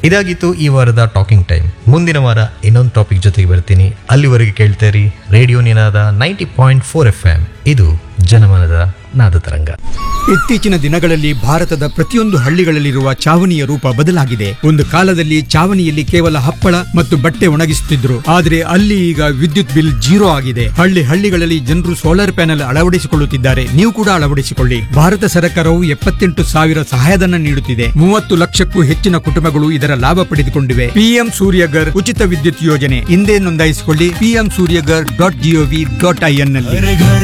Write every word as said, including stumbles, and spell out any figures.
ಇದಾಗಿತ್ತು ಈ ವಾರದ ಟಾಕಿಂಗ್ ಟೈಮ್. ಮುಂದಿನ ವಾರ ಇನ್ನೊಂದು ಟಾಪಿಕ್ ಜೊತೆಗೆ ಬರ್ತೀನಿ. ಅಲ್ಲಿವರೆಗೆ ಕೇಳ್ತೇರಿ ರೇಡಿಯೋ ನಿನಾದ ninety point four F M. ಇದು ಜನಮನದ ನಾದ ತರಂಗ. ಇತ್ತೀಚಿನ ದಿನಗಳಲ್ಲಿ ಭಾರತದ ಪ್ರತಿಯೊಂದು ಹಳ್ಳಿಗಳಲ್ಲಿರುವ ಚಾವಣಿಯ ರೂಪ ಬದಲಾಗಿದೆ. ಒಂದು ಕಾಲದಲ್ಲಿ ಚಾವಣಿಯಲ್ಲಿ ಕೇವಲ ಹಪ್ಪಳ ಮತ್ತು ಬಟ್ಟೆ ಒಣಗಿಸುತ್ತಿದ್ರು, ಆದರೆ ಅಲ್ಲಿ ಈಗ ವಿದ್ಯುತ್ ಬಿಲ್ ಜೀರೋ ಆಗಿದೆ. ಹಳ್ಳಿ ಹಳ್ಳಿಗಳಲ್ಲಿ ಜನರು ಸೋಲಾರ್ ಪ್ಯಾನೆಲ್ ಅಳವಡಿಸಿಕೊಳ್ಳುತ್ತಿದ್ದಾರೆ. ನೀವು ಕೂಡ ಅಳವಡಿಸಿಕೊಳ್ಳಿ. ಭಾರತ ಸರ್ಕಾರವು ಎಪ್ಪತ್ತೆಂಟು ಸಾವಿರ ಸಹಾಯಧನ ನೀಡುತ್ತಿದೆ. ಮೂವತ್ತು ಲಕ್ಷಕ್ಕೂ ಹೆಚ್ಚಿನ ಕುಟುಂಬಗಳು ಇದರ ಲಾಭ ಪಡೆದುಕೊಂಡಿವೆ. ಪಿಎಂ ಸೂರ್ಯಗರ್ ಉಚಿತ ವಿದ್ಯುತ್ ಯೋಜನೆ ಹಿಂದೆ ನೋಂದಾಯಿಸಿಕೊಳ್ಳಿ. PM Surya Ghar dot gov dot IN ನಲ್ಲಿ.